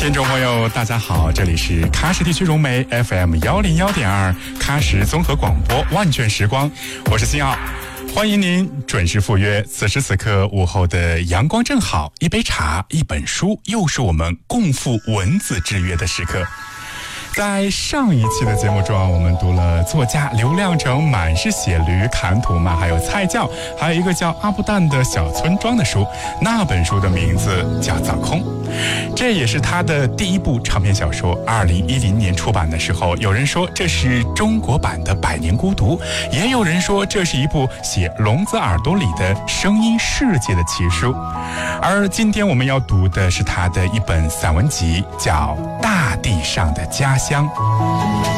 听众朋友大家好，这里是喀什地区融媒 FM101.2 喀什综合广播万卷时光，我是辛奥，欢迎您准时赴约。此时此刻午后的阳光正好，一杯茶一本书，又是我们共赴文字之约的时刻。在上一期的节目中我们读了作家刘亮程满是血驴、坎土曼还有菜窖，还有一个叫阿布旦的小村庄的书，那本书的名字叫造空。这也是他的第一部长篇小说，2010年出版的时候，有人说这是中国版的《百年孤独》，也有人说这是一部写聋子耳朵里的声音世界的奇书。而今天我们要读的是他的一本散文集，叫《大地上的家乡》。